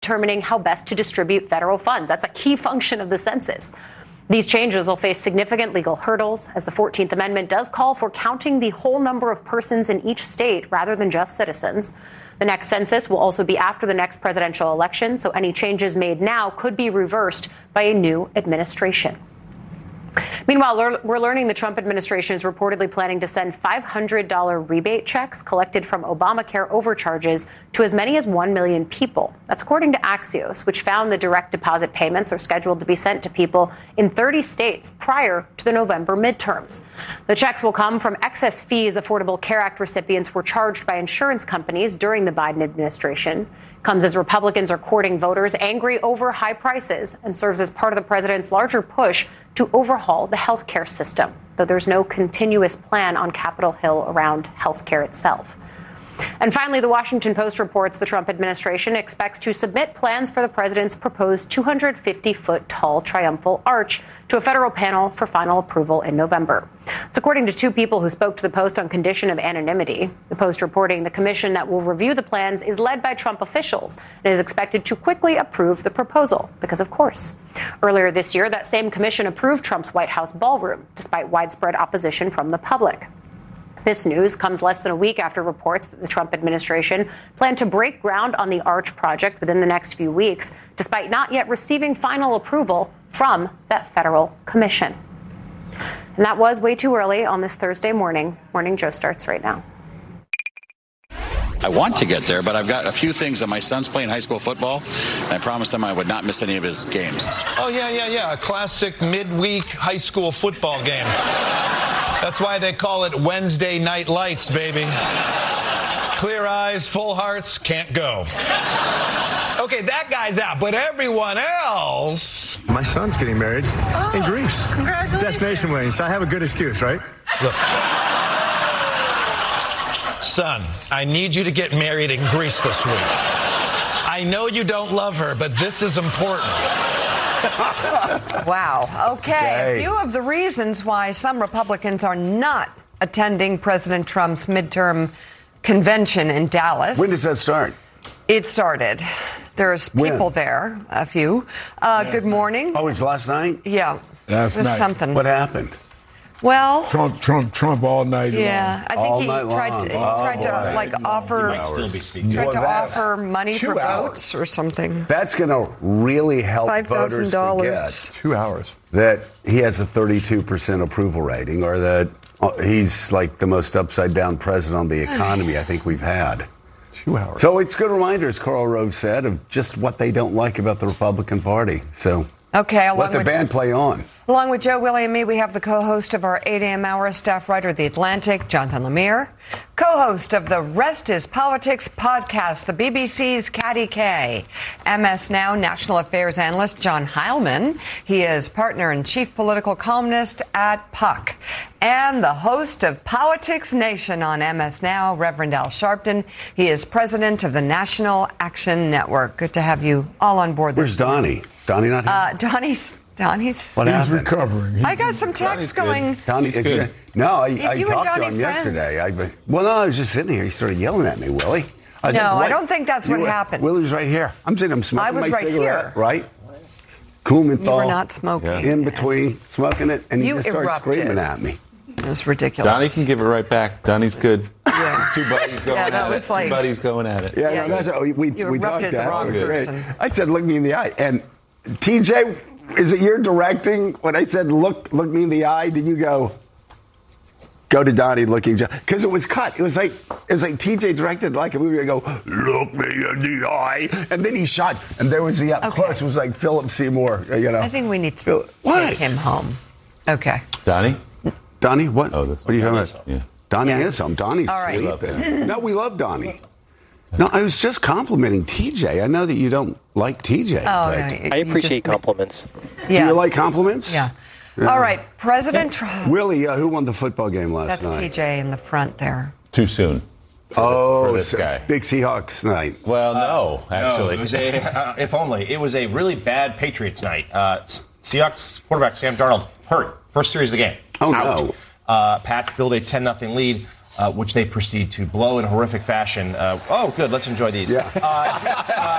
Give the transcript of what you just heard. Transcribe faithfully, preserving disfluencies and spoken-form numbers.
determining how best to distribute federal funds. That's a key function of the census. These changes will face significant legal hurdles, as the fourteenth Amendment does call for counting the whole number of persons in each state rather than just citizens. The next census will also be after the next presidential election, so any changes made now could be reversed by a new administration. Meanwhile, we're learning the Trump administration is reportedly planning to send five hundred dollars rebate checks collected from Obamacare overcharges to as many as one million people. That's according to Axios, which found the direct deposit payments are scheduled to be sent to people in thirty states prior to the November midterms. The checks will come from excess fees Affordable Care Act recipients were charged by insurance companies during the Biden administration. Comes as Republicans are courting voters angry over high prices and serves as part of the president's larger push to overhaul the health care system, though there's no continuous plan on Capitol Hill around health care itself. And finally, the Washington Post reports the Trump administration expects to submit plans for the president's proposed two hundred fifty foot tall triumphal arch to a federal panel for final approval in November. It's according to two people who spoke to the Post on condition of anonymity. The Post reporting the commission that will review the plans is led by Trump officials and is expected to quickly approve the proposal because, of course, earlier this year, that same commission approved Trump's White House ballroom, despite widespread opposition from the public. This news comes less than a week after reports that the Trump administration planned to break ground on the Arch project within the next few weeks, despite not yet receiving final approval from that federal commission. And that was way too early on this Thursday morning. Morning Joe starts right now. I want to get there, but I've got a few things. My son's playing high school football, and I promised him I would not miss any of his games. Oh, yeah, yeah, yeah. A classic midweek high school football game. That's why they call it Wednesday Night Lights, baby. Clear eyes, full hearts, can't go. Okay, that guy's out, but everyone else... My son's getting married oh, in Greece. Congratulations. Destination wedding, so I have a good excuse, right? Look. Son, I need you to get married in Greece this week. I know you don't love her, but this is important. Wow. Okay. Okay. A few of the reasons why some Republicans are not attending President Trump's midterm convention in Dallas. When does that start? It started. There's people When? there, a few. Uh, good morning. Oh, it was last night? Yeah. Last There's night. something. What happened? Well, Trump, Trump, Trump all night yeah, long. I think All he night tried long. to, he Oh, tried to boy. like offer still be speaking. tried Well, to that's offer money two for hours. votes or something. That's going to really help Five thousand voters dollars. forget Two hours. that he has a thirty-two percent approval rating, or that uh, he's like the most upside-down president on the economy I think we've had. Two hours. So it's good reminders, Karl Rove said, of just what they don't like about the Republican Party. So Okay, along let the with band play on. Along with Joe, Willie, and me, we have the co-host of our eight a.m. hour, staff writer of The Atlantic, Jonathan Lemire, co-host of the Rest is Politics podcast, the B B C's Caddy K, M S Now national affairs analyst John Heilman. He is partner and chief political columnist at Puck, and the host of Politics Nation on M S Now, Reverend Al Sharpton. He is president of the National Action Network. Good to have you all on board. Where's Donnie? Is Donnie not here? Uh, Donnie's... Donnie's... What He's happened? recovering. He's, I got some texts going. Donnie's He's good. No, I, If I you and talked to Donnie him friends. yesterday. I, well, no, I was just sitting here. He started yelling at me, Willie. I was No, like, I "What?" don't think that's what You were- happened. Willie's right here. I'm sitting, I'm smoking I was my right cigarette, here. right? Kuhlenthal. You were not smoking. In between, smoking it, and he You just started erupted. screaming at me. It was ridiculous. Donnie can give it right back. Donnie's good. Yeah. Two buddies going Yeah, that at was it. like- Two buddies going at it. Yeah, Yeah, no, that's you- what we, we, you we talked erupted the that. wrong It was great. person. I said, look me in the eye. And T J, is it your directing? When I said, look, look me in the eye, did you go, go to Donnie looking? Because it was cut. It was like it was like T J directed like a movie. I go, look me in the eye. And then he shot. And there was the up Okay. close. It was like Philip Seymour, you know. I think we need to Phil- what? take him home. Okay. Donnie? Donnie, what? Oh, that's what are you talking Donnie's about? home. Yeah. Donnie Yeah. is home. Donnie's All right. We love sleeping. No, we love Donnie. No, I was just complimenting T J. I know that you don't like T J. Oh, but no, I you appreciate just- compliments. do Yes. you like compliments? Yeah. Yeah. All right. President Trump. Willie, uh, who won the football game last That's night? T J in the front there. Too soon for Oh, this, for this so- guy. big Seahawks night. Well, no, actually. No, it was a, uh, if only. It was a really bad Patriots night. Uh, Seahawks quarterback Sam Darnold hurt. First series of the game. Oh, Out. no. Uh, Pats build a ten nothing lead, uh, which they proceed to blow in horrific fashion. Uh, oh, good. Let's enjoy these. Yeah. Uh, uh,